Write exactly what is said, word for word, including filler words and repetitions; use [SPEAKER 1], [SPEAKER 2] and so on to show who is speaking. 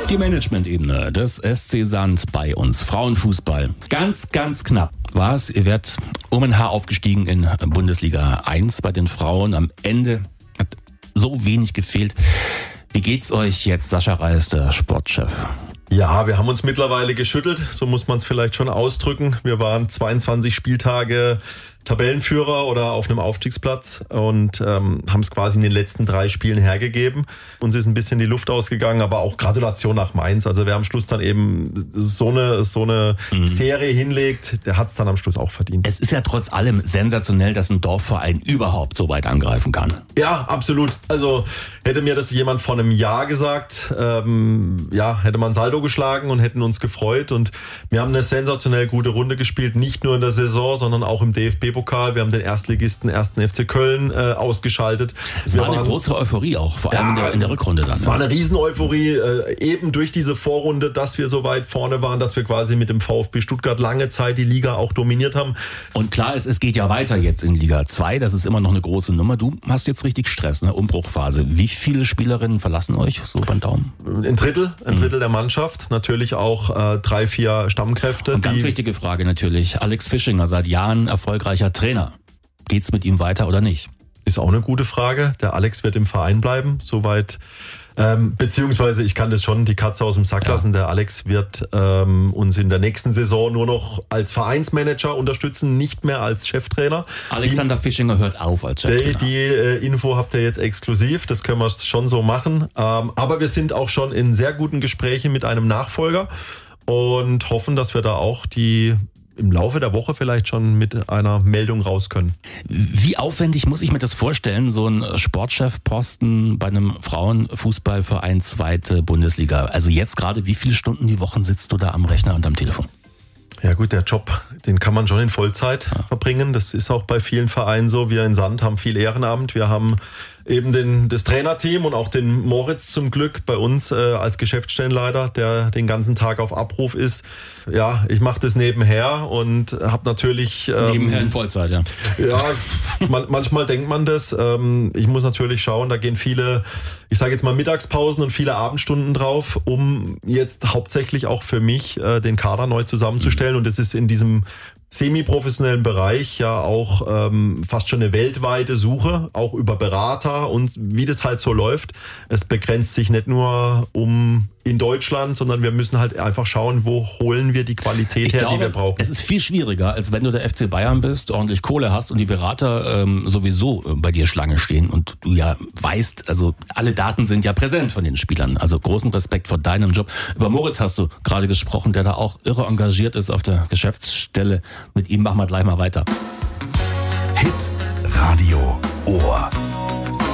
[SPEAKER 1] Die Management-Ebene des S C Sand bei uns. Frauenfußball. Ganz, ganz knapp war es. Ihr werdet um ein Haar aufgestiegen in Bundesliga eins bei den Frauen. Am Ende hat so wenig gefehlt. Wie geht's euch jetzt, Sascha Reis, der Sportchef?
[SPEAKER 2] Ja, wir haben uns mittlerweile geschüttelt, so muss man es vielleicht schon ausdrücken. Wir waren zweiundzwanzig Spieltage Tabellenführer oder auf einem Aufstiegsplatz und ähm, haben es quasi in den letzten drei Spielen hergegeben. Uns ist ein bisschen die Luft ausgegangen, aber auch Gratulation nach Mainz. Also wer am Schluss dann eben so eine, so eine mhm. Serie hinlegt, der hat es dann am Schluss auch verdient.
[SPEAKER 1] Es ist ja trotz allem sensationell, dass ein Dorfverein überhaupt so weit angreifen kann.
[SPEAKER 2] Ja, absolut. Also hätte mir das jemand vor einem Jahr gesagt, ähm, ja, hätte man Saldo geschlagen und hätten uns gefreut. Und wir haben eine sensationell gute Runde gespielt, nicht nur in der Saison, sondern auch im D F B-Pokal. Wir haben den Erstligisten ersten F C Köln äh, ausgeschaltet.
[SPEAKER 1] Es war eine waren, große Euphorie auch, vor allem ja, in, der, in der Rückrunde dann.
[SPEAKER 2] Es war eine Riesen-Euphorie, äh, eben durch diese Vorrunde, dass wir so weit vorne waren, dass wir quasi mit dem VfB Stuttgart lange Zeit die Liga auch dominiert haben.
[SPEAKER 1] Und klar ist, es geht ja weiter jetzt in Liga zwei, das ist immer noch eine große Nummer. Du hast jetzt richtig Stress, ne? Umbruchphase. Wie viele Spielerinnen verlassen euch, so beim Daumen?
[SPEAKER 2] Ein Drittel, ein Drittel mhm. der Mannschaft. Natürlich auch äh, drei, vier Stammkräfte.
[SPEAKER 1] Und ganz
[SPEAKER 2] die
[SPEAKER 1] wichtige Frage natürlich, Alex Fischinger, seit Jahren erfolgreicher Trainer. Geht's mit ihm weiter oder nicht?
[SPEAKER 2] Ist auch eine gute Frage. Der Alex wird im Verein bleiben, soweit. Ähm, beziehungsweise, ich kann das schon die Katze aus dem Sack ja. lassen. Der Alex wird ähm, uns in der nächsten Saison nur noch als Vereinsmanager unterstützen, nicht mehr als Cheftrainer.
[SPEAKER 1] Alexander die, Fischinger hört auf als Cheftrainer.
[SPEAKER 2] Die, die äh, Info habt ihr jetzt exklusiv, das können wir schon so machen. Ähm, aber wir sind auch schon in sehr guten Gesprächen mit einem Nachfolger und hoffen, dass wir da auch die im Laufe der Woche vielleicht schon mit einer Meldung raus können.
[SPEAKER 1] Wie aufwendig muss ich mir das vorstellen, so ein Sportchefposten bei einem Frauenfußballverein zweite Bundesliga? Also jetzt gerade, wie viele Stunden die Woche sitzt du da am Rechner und am Telefon?
[SPEAKER 2] Ja gut, der Job, den kann man schon in Vollzeit ja. verbringen. Das ist auch bei vielen Vereinen so. Wir in Sand haben viel Ehrenamt. Wir haben eben den, das Trainerteam und auch den Moritz zum Glück bei uns äh, als Geschäftsstellenleiter, der den ganzen Tag auf Abruf ist. Ja, ich mache das nebenher und habe natürlich...
[SPEAKER 1] Ähm, nebenher in Vollzeit, ja.
[SPEAKER 2] Ja, man, manchmal denkt man das. Ähm, ich muss natürlich schauen, da gehen viele, ich sage jetzt mal Mittagspausen und viele Abendstunden drauf, um jetzt hauptsächlich auch für mich äh, den Kader neu zusammenzustellen. Mhm. Und das ist in diesem semi-professionellen Bereich ja auch ähm, fast schon eine weltweite Suche, auch über Berater und wie das halt so läuft. Es begrenzt sich nicht nur um in Deutschland, sondern wir müssen halt einfach schauen, wo holen wir die Qualität
[SPEAKER 1] ich
[SPEAKER 2] her,
[SPEAKER 1] glaube,
[SPEAKER 2] die wir brauchen.
[SPEAKER 1] Es ist viel schwieriger, als wenn du der F C Bayern bist, ordentlich Kohle hast und die Berater ähm, sowieso bei dir Schlange stehen und du ja weißt, also alle Daten sind ja präsent von den Spielern. Also großen Respekt vor deinem Job. Über Moritz hast du gerade gesprochen, der da auch irre engagiert ist auf der Geschäftsstelle. Mit ihm machen wir gleich mal weiter.
[SPEAKER 3] Hit Radio Ohr.